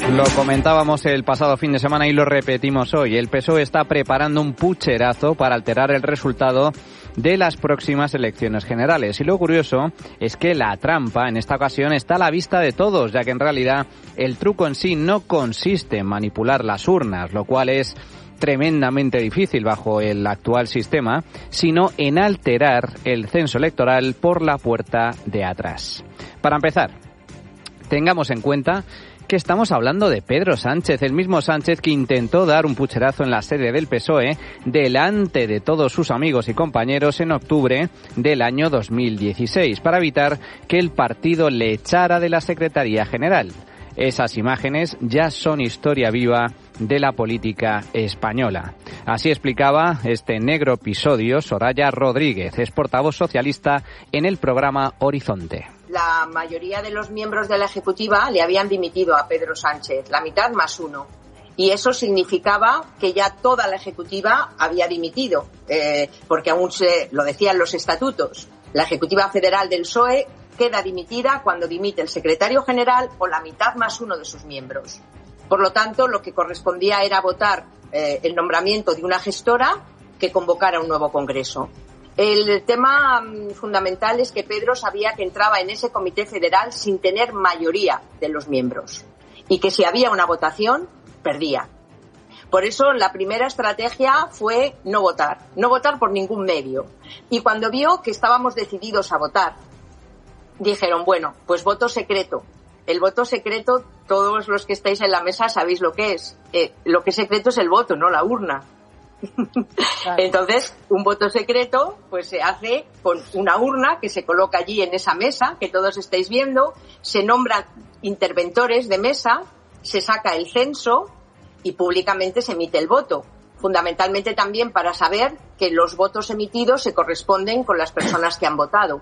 Lo comentábamos el pasado fin de semana y lo repetimos hoy. El PSOE está preparando un pucherazo para alterar el resultado de las próximas elecciones generales. Y lo curioso es que la trampa en esta ocasión está a la vista de todos, ya que en realidad el truco en sí no consiste en manipular las urnas, lo cual es tremendamente difícil bajo el actual sistema, sino en alterar el censo electoral por la puerta de atrás. Para empezar, tengamos en cuenta que estamos hablando de Pedro Sánchez, el mismo Sánchez que intentó dar un pucherazo en la sede del PSOE delante de todos sus amigos y compañeros en octubre del año 2016 para evitar que el partido le echara de la Secretaría General. Esas imágenes ya son historia viva de la política española. Así explicaba este negro episodio Soraya Rodríguez, es portavoz socialista en el programa Horizonte. La mayoría de los miembros de la Ejecutiva le habían dimitido a Pedro Sánchez, la mitad más uno. Y eso significaba que ya toda la Ejecutiva había dimitido, porque aún lo decían los estatutos. La Ejecutiva Federal del PSOE queda dimitida cuando dimite el secretario general o la mitad más uno de sus miembros. Por lo tanto, lo que correspondía era votar el nombramiento de una gestora que convocara un nuevo congreso. El tema fundamental es que Pedro sabía que entraba en ese comité federal sin tener mayoría de los miembros y que si había una votación, perdía. Por eso la primera estrategia fue no votar por ningún medio. Y cuando vio que estábamos decididos a votar, dijeron, bueno, pues voto secreto. El voto secreto, todos los que estáis en la mesa sabéis lo que es. Lo que es secreto es el voto, no la urna. Claro. Entonces, un voto secreto pues se hace con una urna que se coloca allí en esa mesa que todos estáis viendo, se nombran interventores de mesa, se saca el censo y públicamente se emite el voto. Fundamentalmente también para saber que los votos emitidos se corresponden con las personas que han votado.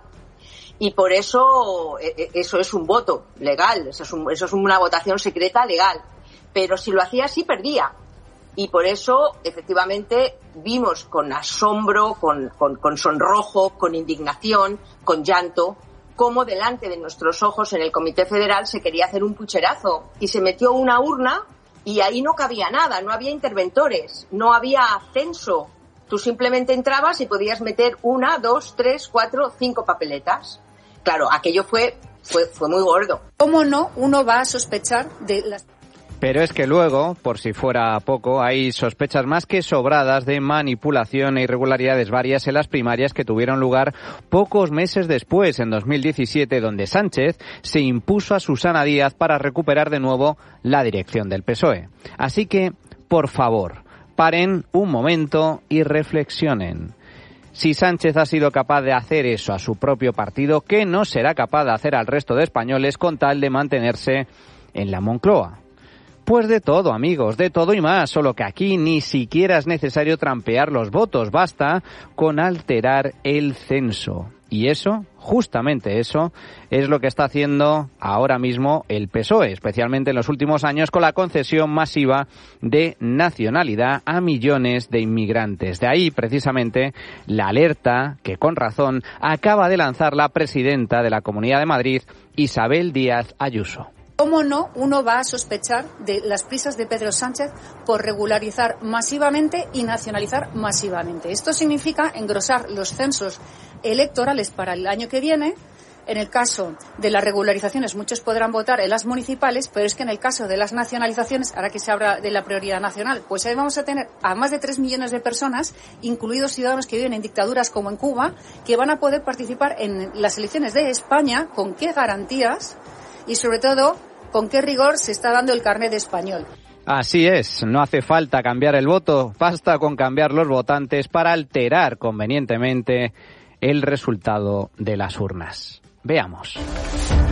Y por eso es un voto legal, eso es una votación secreta legal. Pero si lo hacía así, perdía. Y por eso, efectivamente, vimos con asombro, con sonrojo, con indignación, con llanto, cómo delante de nuestros ojos en el Comité Federal se quería hacer un pucherazo. Y se metió una urna y ahí no cabía nada, no había interventores, no había censo. Tú simplemente entrabas y podías meter 1, 2, 3, 4, 5 papeletas. Claro, aquello fue muy gordo. ¿Cómo no uno va a sospechar de las... Pero es que luego, por si fuera poco, hay sospechas más que sobradas de manipulación e irregularidades varias en las primarias que tuvieron lugar pocos meses después, en 2017, donde Sánchez se impuso a Susana Díaz para recuperar de nuevo la dirección del PSOE. Así que, por favor, paren un momento y reflexionen. Si Sánchez ha sido capaz de hacer eso a su propio partido, ¿qué no será capaz de hacer al resto de españoles con tal de mantenerse en la Moncloa? Pues de todo, amigos, de todo y más, solo que aquí ni siquiera es necesario trampear los votos, basta con alterar el censo. Y eso, justamente eso, es lo que está haciendo ahora mismo el PSOE, especialmente en los últimos años con la concesión masiva de nacionalidad a millones de inmigrantes. De ahí, precisamente, la alerta que, con razón, acaba de lanzar la presidenta de la Comunidad de Madrid, Isabel Díaz Ayuso. ¿Cómo no uno va a sospechar de las prisas de Pedro Sánchez por regularizar masivamente y nacionalizar masivamente? Esto significa engrosar los censos electorales para el año que viene. En el caso de las regularizaciones, muchos podrán votar en las municipales, pero es que en el caso de las nacionalizaciones, ahora que se habla de la prioridad nacional, pues ahí vamos a tener a más de 3 millones de personas, incluidos ciudadanos que viven en dictaduras como en Cuba, que van a poder participar en las elecciones de España. ¿Con qué garantías? Y sobre todo, ¿con qué rigor se está dando el carnet español? Así es, no hace falta cambiar el voto, basta con cambiar los votantes para alterar convenientemente el resultado de las urnas. Veamos.